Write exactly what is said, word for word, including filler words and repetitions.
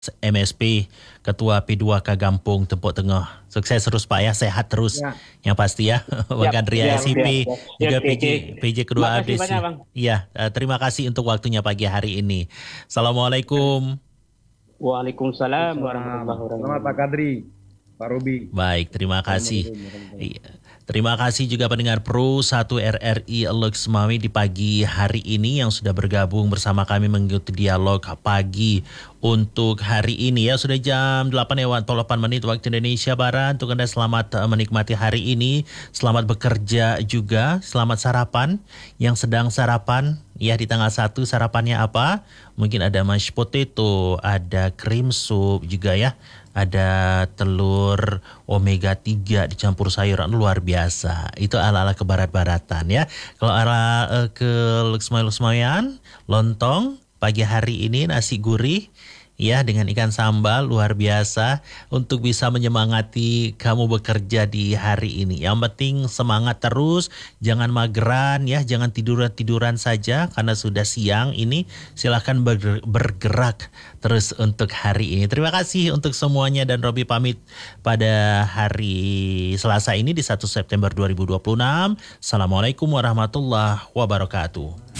M S P, Ketua P dua K Gampung Tempok Tengah. Sukses terus Pak ya, sehat terus Ya, yang pasti ya. Bang siap, Andrea siap, siap. S I P, Ya, juga oke, PJ oke. PJ kedua Makasih banyak, A B C. Bang. Iya, eh, terima kasih untuk waktunya pagi hari ini. Assalamualaikum. Waalaikumsalam Waalaikumsalam. warahmatullahi Selamat Pak wabarakatuh. Kadri, Pak Robi. Baik, terima kasih. Assalamualaikum warahmatullahi Iya. Terima kasih juga pendengar Pro satu R R I Lux Mami di pagi hari ini yang sudah bergabung bersama kami mengikuti dialog pagi untuk hari ini ya. Sudah jam delapan lewat empat puluh delapan menit waktu Indonesia Barat. Untuk Anda selamat eh, menikmati hari ini. Selamat bekerja juga. Selamat sarapan yang sedang sarapan. Ya, di tanggal satu sarapannya apa? Mungkin ada mashed potato, ada cream soup juga ya. Ada telur omega tiga dicampur sayuran luar biasa. Itu ala-ala ke barat-baratan ya. Kalau arah eh, ke Luxmoy-Luxmoyan, lontong pagi hari ini nasi gurih ya dengan ikan sambal luar biasa untuk bisa menyemangati kamu bekerja di hari ini. Yang penting semangat terus, jangan mageran ya, jangan tiduran-tiduran saja karena sudah siang ini. Silahkan ber- bergerak terus untuk hari ini. Terima kasih untuk semuanya dan Robi pamit pada hari Selasa ini di satu September dua ribu dua puluh enam. Assalamualaikum warahmatullahi wabarakatuh.